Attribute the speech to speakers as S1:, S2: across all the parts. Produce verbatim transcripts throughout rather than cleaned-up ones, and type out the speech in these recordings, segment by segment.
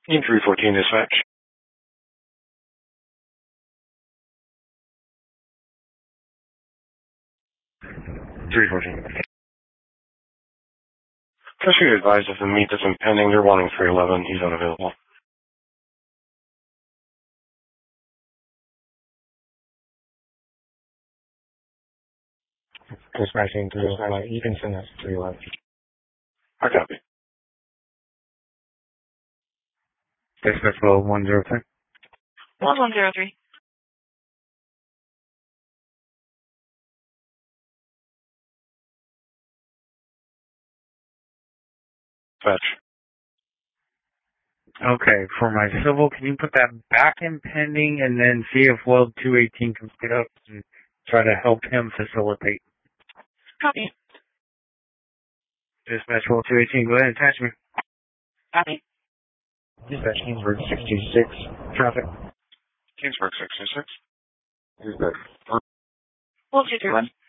S1: three fourteen dispatch. three fourteen. Especially advised if the meet is impending, they're wanting three eleven, he's unavailable.
S2: Dispatching three eleven, you can send us three eleven.
S1: I copy.
S2: Dispatch roll one zero three.
S3: one one zero three.
S1: Fetch.
S2: Okay, for my civil, can you put that back in pending and then see if Weld two eighteen can get up and try to help him facilitate?
S3: Copy.
S2: Dispatch Weld two eighteen, go ahead and attach me.
S3: Copy.
S2: Dispatch Kingsburg sixty-six, traffic.
S1: Kingsburg sixty-six.
S2: Dispatch.
S3: one two three one.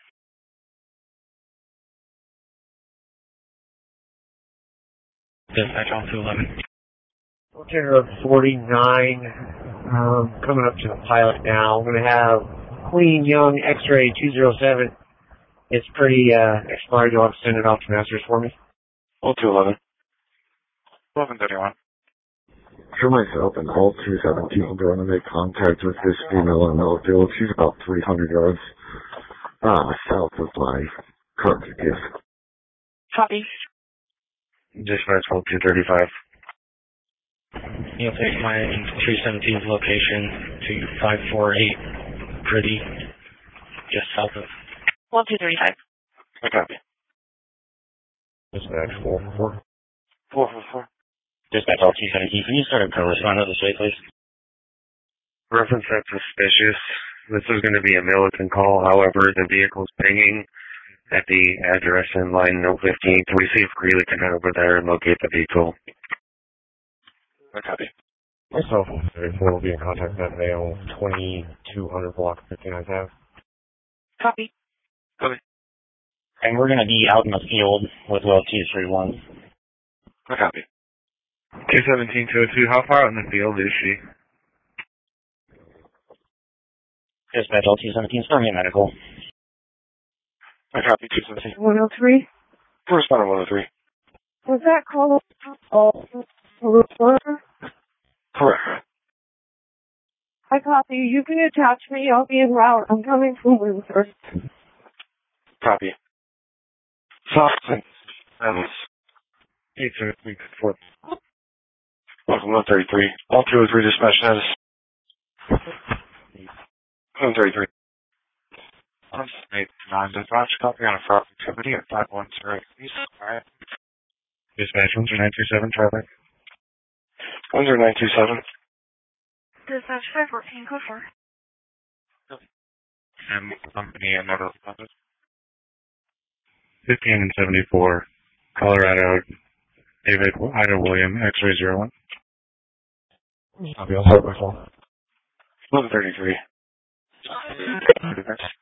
S2: Dispatch on two eleven. Okay, Road forty-nine, um, coming up to the pilot now. I'm going to have Queen Young X-Ray two zero seven. It's pretty uh, expired. You'll have to send it off to Masters for me.
S1: All two eleven. eleven thirty-one.
S4: For myself and all two seventeen, I'm going to make contact with this female in Millfield. She's about three hundred yards uh, south of my current G P S.
S3: Copy.
S2: Dispatch hold two thirty-five.
S5: You'll take my three seventeen's location to five four eight Pretty, just south of.
S3: one two three five.
S1: I copy.
S2: Dispatch four four.
S1: four four four.
S5: Dispatch all two seventeen. Can you start a correspondent this way, please?
S2: Reference that's suspicious. This is going to be a militant call. However, the vehicle's pinging at the address in line no fifteen. Can we see if Greeley can head over there and locate the vehicle?
S1: I copy.
S2: My cell phone thirty-four will be in contact that day on twenty-two hundred block fifty-nine Ave.
S3: Copy.
S1: Copy.
S5: And we're going to be out in the field with well two three one.
S1: I copy.
S2: two seventeen two oh two, how far out in the field is she?
S5: Dispatch all two seventeen, start me a medical.
S1: I copy. two seventeen.
S3: one oh three.
S1: Correspondent one oh three.
S3: Was that call a reporter?
S1: Correct.
S3: I copy. You can attach me. I'll be en route. I'm coming from Windsor.
S1: Copy. Soft. And
S2: eight seven four.
S1: welcome one thirty-three. All two oh three dispatch status. one thirty-three. one eight nine dispatch, copy on a fraud activity at five one zero east. Alright.
S2: Dispatch one zero nine two seven, traffic.
S1: one zero nine two seven.
S3: Dispatch five fourteen, code four.
S1: And company and never responded.
S2: fifteen and seventy-four, Colorado, David Ida William, X-ray zero one.
S4: I'll be on hold my phone.
S1: one thirty-three.